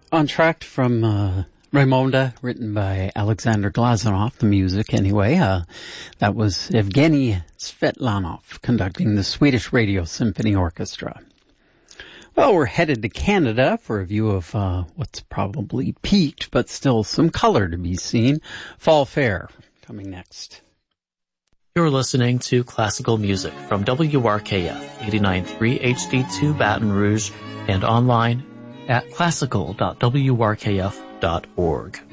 Entr'acte from Raymonda, written by Alexander Glazunov, the music anyway. That was Evgeny Svetlanov conducting the Swedish Radio Symphony Orchestra. Well, we're headed to Canada for a view of what's probably peaked, but still some color to be seen. Fall Fair, coming next. You're listening to classical music from WRKF 89.3 HD2 Baton Rouge and online at classical.wrkf.org.